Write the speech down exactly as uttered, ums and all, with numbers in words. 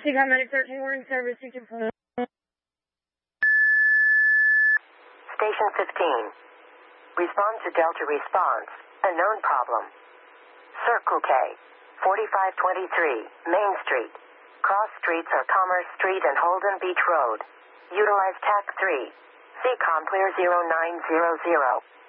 Seacom Medic thirteen, warning service, you can pull. Station fifteen. Respond to Delta response. A known problem. Circle K. forty-five twenty-three, Main Street. Cross streets are Commerce Street and Holden Beach Road. Utilize T A C three. Seacom clear zero nine zero zero.